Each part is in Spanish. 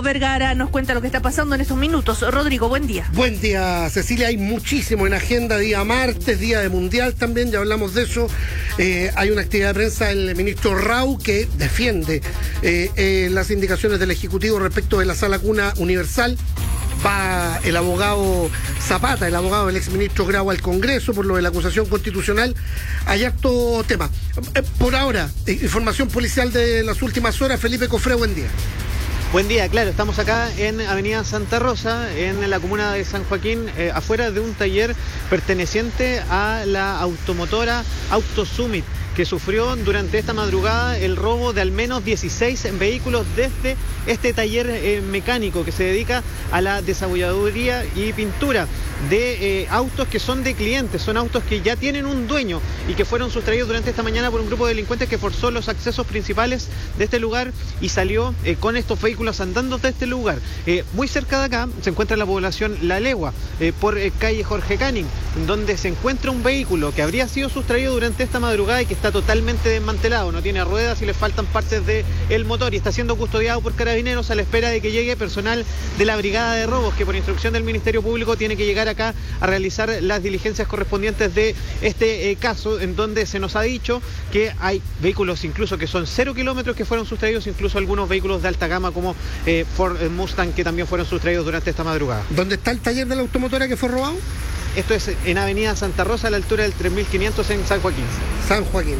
Vergara nos cuenta lo que está pasando en estos minutos. Rodrigo, buen día. Buen día, Cecilia. Hay muchísimo en agenda, día martes, día de Mundial también, ya hablamos de eso. Hay una actividad de prensa del ministro Rau que defiende las indicaciones del Ejecutivo respecto de la sala cuna universal. Va el abogado Zapata, el abogado del exministro Grau, al Congreso por lo de la acusación constitucional. Hay harto tema. Por ahora, información policial de las últimas horas. Felipe Cofré, buen día. Buen día, claro, estamos acá en Avenida Santa Rosa, en la comuna de San Joaquín, afuera de un taller perteneciente a la automotora AutoSummit, que sufrió durante esta madrugada el robo de al menos 16 vehículos desde este taller mecánico que se dedica a la desabolladuría y pintura de autos que son de clientes, son autos que ya tienen un dueño y que fueron sustraídos durante esta mañana por un grupo de delincuentes que forzó los accesos principales de este lugar y salió con estos vehículos andando de este lugar. Muy cerca de acá se encuentra la población La Legua, por calle Jorge Canning, donde se encuentra un vehículo que habría sido sustraído durante esta madrugada y que está totalmente desmantelado, no tiene ruedas y le faltan partes del motor y está siendo custodiado por carabineros a la espera de que llegue personal de la brigada de robos, que por instrucción del Ministerio Público tiene que llegar acá a realizar las diligencias correspondientes de este caso, en donde se nos ha dicho que hay vehículos incluso que son 0 kilómetros que fueron sustraídos, incluso algunos vehículos de alta gama como Ford Mustang que también fueron sustraídos durante esta madrugada. ¿Dónde está el taller de la automotora que fue robado? Esto es en Avenida Santa Rosa, a la altura del 3500 en San Joaquín. San Joaquín,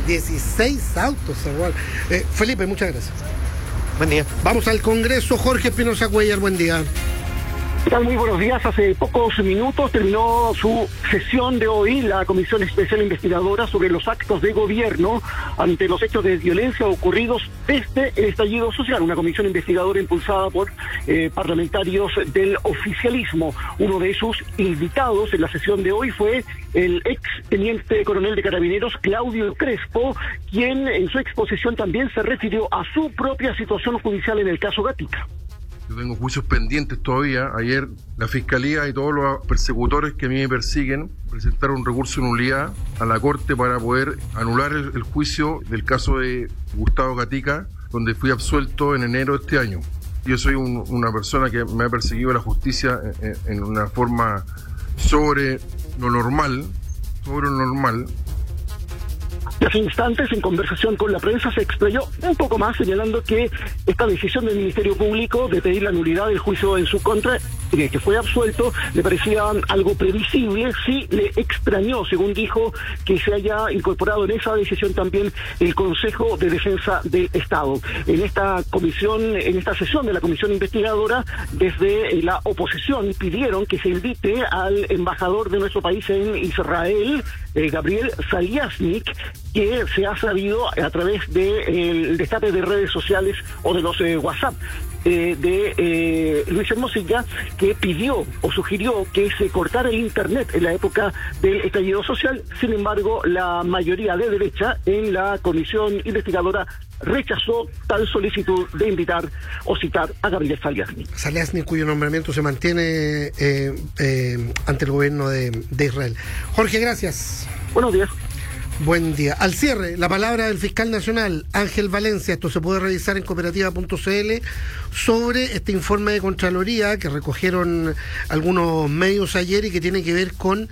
16 autos, igual. Felipe, muchas gracias. Buen día. Vamos al Congreso. Jorge Espinosa Cuellar, buen día. ¿Qué tal? Muy buenos días. Hace pocos minutos terminó su sesión de hoy la Comisión Especial Investigadora sobre los actos de gobierno ante los hechos de violencia ocurridos desde el estallido social. Una comisión investigadora impulsada por parlamentarios del oficialismo. Uno de sus invitados en la sesión de hoy fue el ex teniente coronel de Carabineros, Claudio Crespo, quien en su exposición también se refirió a su propia situación judicial en el caso Gatica. Yo tengo juicios pendientes todavía. Ayer la Fiscalía y todos los persecutores que a mí me persiguen presentaron un recurso de nulidad a la Corte para poder anular el juicio del caso de Gustavo Gatica, donde fui absuelto en enero de este año. Yo soy una persona que me ha perseguido la justicia en una forma sobre lo normal. Y hace instantes, en conversación con la prensa, se explayó un poco más, señalando que esta decisión del Ministerio Público de pedir la nulidad del juicio en su contra, que fue absuelto, le parecía algo previsible. Sí le extrañó, según dijo, que se haya incorporado en esa decisión también el Consejo de Defensa del Estado. En esta comisión, en esta sesión de la comisión investigadora, desde la oposición pidieron que se invite al embajador de nuestro país en Israel, Gabriel Saliasnik, que se ha sabido a través del destape de redes sociales o de los WhatsApp de Luis Hermosilla, que pidió o sugirió que se cortara el internet en la época del estallido social. Sin embargo, la mayoría de derecha en la comisión investigadora rechazó tal solicitud de invitar o citar a Gabriel Saliasnik. Saliasnik, cuyo nombramiento se mantiene ante el gobierno de Israel. Jorge, gracias. Buenos días. Buen día. Al cierre, la palabra del fiscal nacional, Ángel Valencia. Esto se puede revisar en cooperativa.cl sobre este informe de Contraloría que recogieron algunos medios ayer y que tiene que ver con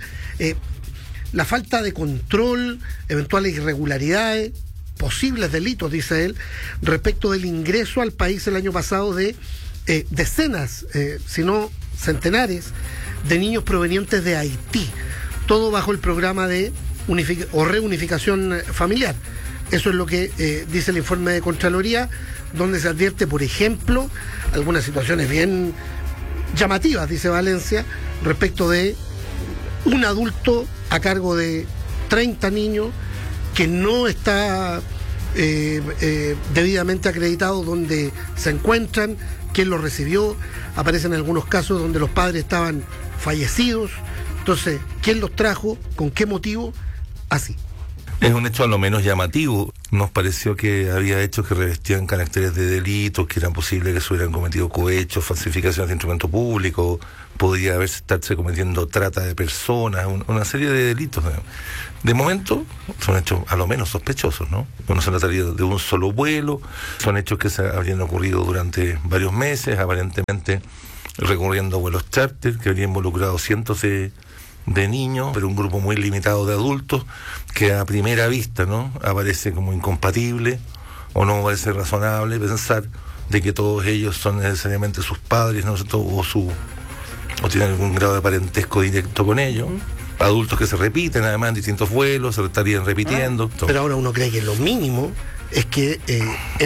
la falta de control, eventuales irregularidades, posibles delitos, dice él, respecto del ingreso al país el año pasado de decenas, si no centenares, de niños provenientes de Haití. Todo bajo el programa de reunificación familiar. Eso es lo que dice el informe de Contraloría, donde se advierte, por ejemplo, algunas situaciones bien llamativas, dice Valencia, respecto de un adulto a cargo de 30 niños que no está debidamente acreditado dónde se encuentran, quién los recibió. Aparecen algunos casos donde los padres estaban fallecidos. Entonces, ¿quién los trajo? ¿Con qué motivo? Así. Es un hecho a lo menos llamativo. nos pareció que había hechos que revestían caracteres de delitos, que eran posible que se hubieran cometido cohechos, falsificaciones de instrumento público, podría estarse cometiendo trata de personas, una serie de delitos. De momento, son hechos a lo menos sospechosos, ¿no? No se trataría de un solo vuelo, son hechos que se habrían ocurrido durante varios meses, aparentemente recurriendo a vuelos charter, que habrían involucrado cientos de niños, pero un grupo muy limitado de adultos, que a primera vista, ¿no?, aparece como incompatible, o no parece razonable pensar de que todos ellos son necesariamente sus padres, ¿no?, o tienen algún grado de parentesco directo con ellos. Adultos que se repiten además en distintos vuelos, se estarían repitiendo. Pero ahora uno cree que lo mínimo es que